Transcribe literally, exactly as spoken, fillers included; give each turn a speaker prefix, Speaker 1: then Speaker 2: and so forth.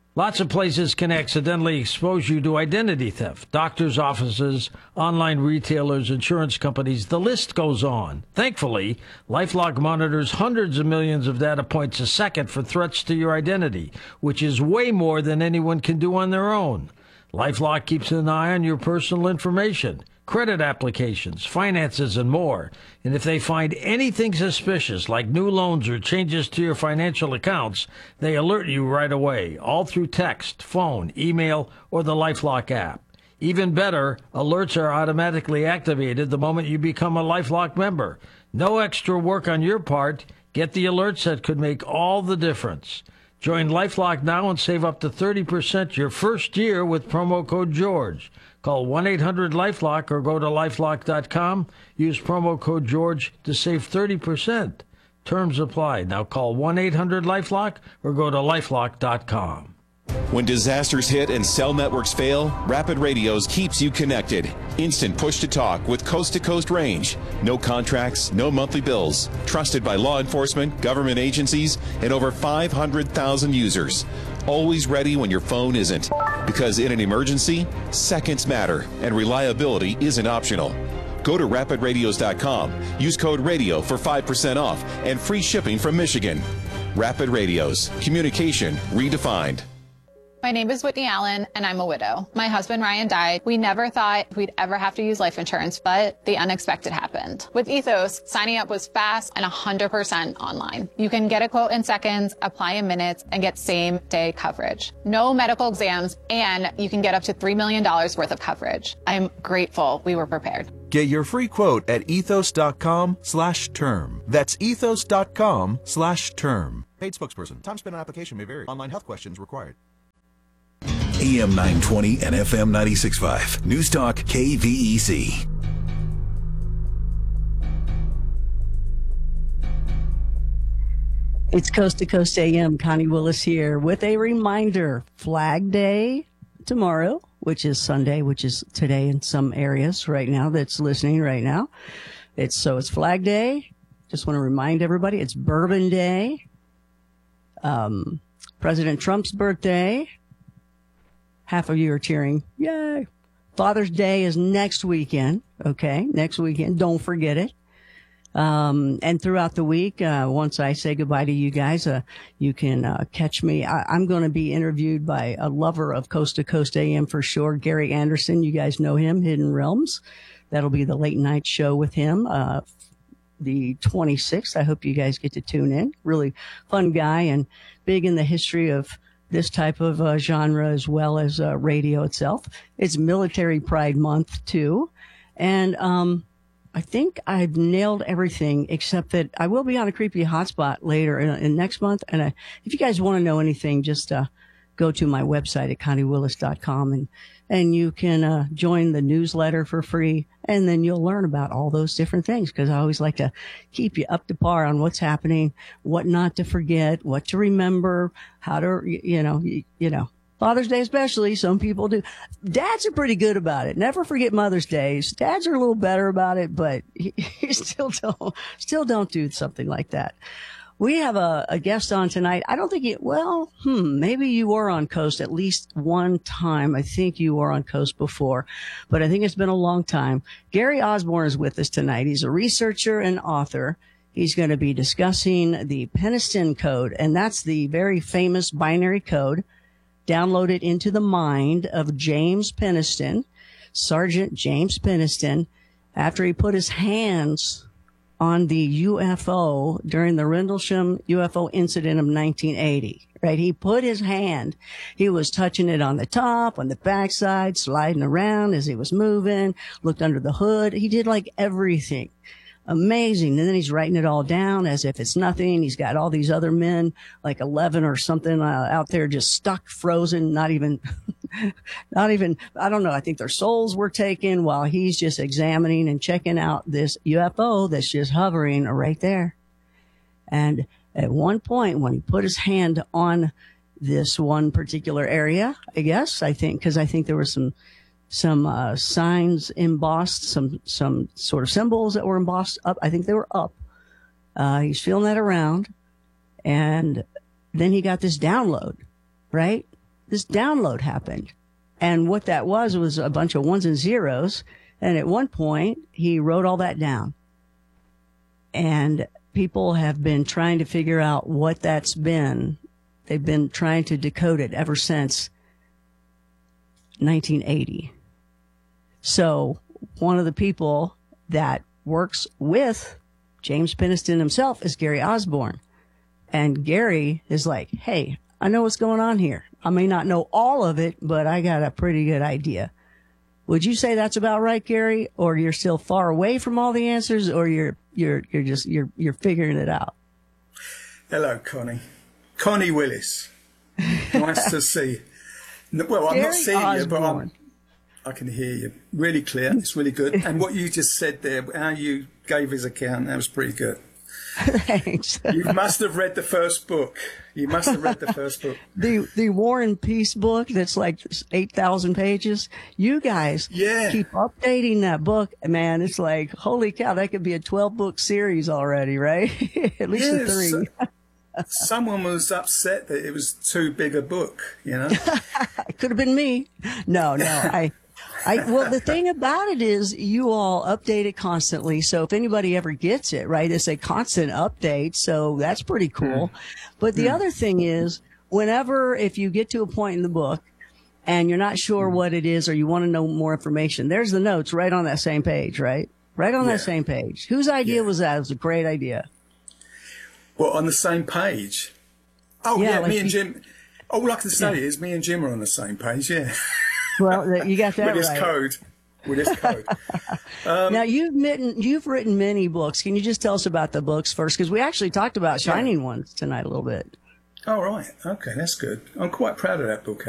Speaker 1: Lots of places can accidentally expose you to identity theft. Doctors' offices, online retailers, insurance companies, the list goes on. Thankfully, LifeLock monitors hundreds of millions of data points a second for threats to your identity, which is way more than anyone can do on their own. LifeLock keeps an eye on your personal information, credit applications, finances, and more. And if they find anything suspicious, like new loans or changes to your financial accounts, they alert you right away, all through text, phone, email, or the LifeLock app. Even better, alerts are automatically activated the moment you become a LifeLock member. No extra work on your part. Get the alerts that could make all the difference. Join LifeLock now and save up to thirty percent your first year with promo code George. Call one eight hundred LifeLock or go to lifelock dot com. Use promo code George to save thirty percent. Terms apply. Now call one eight hundred LifeLock or go to lifelock dot com.
Speaker 2: When disasters hit and cell networks fail, Rapid Radios keeps you connected. Instant push-to-talk with coast-to-coast range. No contracts, no monthly bills. Trusted by law enforcement, government agencies, and over five hundred thousand users. Always ready when your phone isn't. Because in an emergency, seconds matter, and reliability isn't optional. Go to rapid radios dot com. Use code RADIO for five percent off and free shipping from Michigan. Rapid Radios. Communication redefined.
Speaker 3: My name is Whitney Allen, and I'm a widow. My husband, Ryan, died. We never thought we'd ever have to use life insurance, but the unexpected happened. With Ethos, signing up was fast and one hundred percent online. You can get a quote in seconds, apply in minutes, and get same-day coverage. No medical exams, and you can get up to three million dollars worth of coverage. I'm grateful we were prepared.
Speaker 4: Get your free quote at ethos dot com slash term. That's ethos dot com slash term. Paid spokesperson. Time spent on application may vary. Online health questions required.
Speaker 5: A M nine twenty and F M ninety-six point five. News Talk K V E C.
Speaker 6: It's Coast to Coast A M. Connie Willis here with a reminder. Flag Day tomorrow, which is Sunday, which is today in some areas right now that's listening right now. It's so it's Flag Day. Just want to remind everybody it's Bourbon Day. Um, President Trump's birthday. Half of you are cheering. Yay. Father's Day is next weekend. Okay. Next weekend. Don't forget it. Um, and throughout the week, uh, once I say goodbye to you guys, uh, you can, uh, catch me. I, I'm going to be interviewed by a lover of Coast to Coast A M for sure. Gary Anderson. You guys know him, Hidden Realms. That'll be the late night show with him, uh, the twenty-sixth. I hope you guys get to tune in. Really fun guy and big in the history of this type of uh, genre as well as uh, radio itself. It's Military Pride Month, too. And um, I think I've nailed everything except that I will be on a creepy hotspot later in, in next month. And I, if you guys want to know anything, just uh, go to my website at connie willis dot com and, and you can uh, join the newsletter for free. And then you'll learn about all those different things because I always like to keep you up to par on what's happening, what not to forget, what to remember, how to, you know, you, you know, Father's Day especially. Some people do. Dads are pretty good about it. Never forget Mother's Day. Dads are a little better about it, but you, you still don't, still don't do something like that. We have a, a guest on tonight. I don't think it, well, hmm, maybe you were on Coast at least one time. I think you were on Coast before, but I think it's been a long time. Gary Osborne is with us tonight. He's a researcher and author. He's going to be discussing the Peniston Code, and that's the very famous binary code downloaded into the mind of James Peniston, Sergeant James Peniston, after he put his hands on the U F O during the Rendlesham U F O incident of nineteen eighty, right? He put his hand, he was touching it on the top, on the backside, sliding around as he was moving, looked under the hood. He did like everything. Amazing. And then he's writing it all down as if it's nothing. He's got all these other men, like eleven or something, uh, out there just stuck, frozen, not even, not even, I don't know. I think their souls were taken while he's just examining and checking out this U F O that's just hovering right there. And at one point when he put his hand on this one particular area, I guess, I think, cause I think there was some, some, uh, signs embossed, some, some sort of symbols that were embossed up. I think they were up. Uh, he's feeling that around. And then he got this download, right? this download happened. And what that was was a bunch of ones and zeros. And at one point, he wrote all that down. And people have been trying to figure out what that's been. They've been trying to decode it ever since nineteen eighty. So one of the people that works with James Penniston himself is Gary Osborne. And Gary is like, hey, I know what's going on here. I may not know all of it, but I got a pretty good idea. Would you say that's about right, Gary? Or you're still far away from all the answers, or you're you're you're just you're you're figuring it out?
Speaker 7: Hello, Connie. Connie Willis. Nice to see you. Well, I'm
Speaker 6: Gary
Speaker 7: not seeing
Speaker 6: Osborne.
Speaker 7: you, but I'm, I can hear you. Really clear. It's really good. And what you just said there, how you gave his account, that was pretty good.
Speaker 6: Thanks.
Speaker 7: You must have read the first book. You must have read the first book.
Speaker 6: the the War and Peace book that's like eight thousand pages. You guys
Speaker 7: Yeah.
Speaker 6: keep updating that book, man. It's like, holy cow, that could be a twelve book series already, right? At least a
Speaker 7: Yes.
Speaker 6: three.
Speaker 7: Someone was upset that it was too big a book, you know?
Speaker 6: It could have been me. No, no. I, I, well, the thing about it is you all update it constantly. So if anybody ever gets it, right, it's a constant update. So that's pretty cool. Mm. But the mm. other thing is whenever, if you get to a point in the book and you're not sure mm. what it is, or you want to know more information, there's the notes right on that same page, right? Right on yeah. that same page. Whose idea yeah. was that? It was a great idea.
Speaker 7: Well, on the same page. Oh, yeah, yeah like me and Jim. All I can say yeah. is me and Jim are on the same page, yeah.
Speaker 6: Well, you got that
Speaker 7: With his
Speaker 6: right.
Speaker 7: code. With his code. um,
Speaker 6: now, you've written, you've written many books. Can you just tell us about the books first? Because we actually talked about Shining yeah. Ones tonight a little bit.
Speaker 7: Oh, right. Okay, that's good. I'm quite proud of that book,